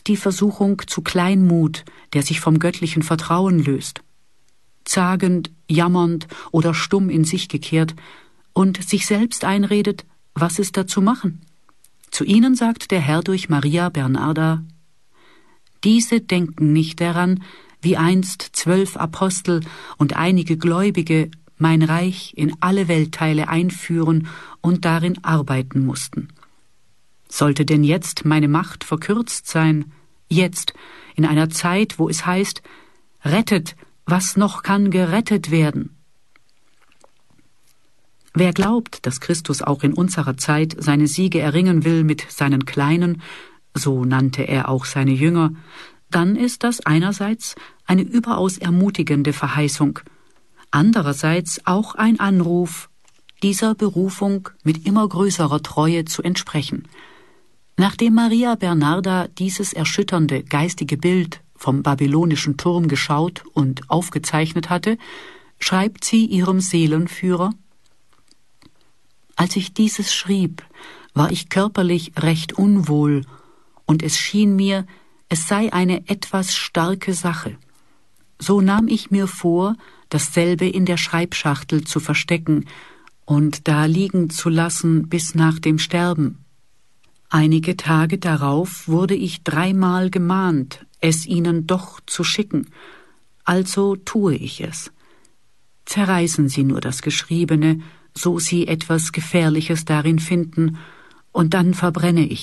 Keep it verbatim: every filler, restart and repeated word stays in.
ist die Versuchung zu Kleinmut, der sich vom göttlichen Vertrauen löst. Zagend, jammernd oder stumm in sich gekehrt und sich selbst einredet, was ist da zu machen? Zu ihnen sagt der Herr durch Maria Bernarda: Diese denken nicht daran, wie einst zwölf Apostel und einige Gläubige mein Reich in alle Weltteile einführen und darin arbeiten mussten. Sollte denn jetzt meine Macht verkürzt sein, jetzt, in einer Zeit, wo es heißt, rettet, was noch kann gerettet werden? Wer glaubt, dass Christus auch in unserer Zeit seine Siege erringen will mit seinen Kleinen, so nannte er auch seine Jünger, dann ist das einerseits eine überaus ermutigende Verheißung, andererseits auch ein Anruf, dieser Berufung mit immer größerer Treue zu entsprechen. Nachdem Maria Bernarda dieses erschütternde geistige Bild vom babylonischen Turm geschaut und aufgezeichnet hatte, schreibt sie ihrem Seelenführer: Als ich dieses schrieb, war ich körperlich recht unwohl, und es schien mir, es sei eine etwas starke Sache. So nahm ich mir vor, dasselbe in der Schreibschachtel zu verstecken und da liegen zu lassen bis nach dem Sterben. Einige Tage darauf wurde ich dreimal gemahnt, es ihnen doch zu schicken, also tue ich es. Zerreißen Sie nur das Geschriebene, so Sie etwas Gefährliches darin finden, und dann verbrenne ich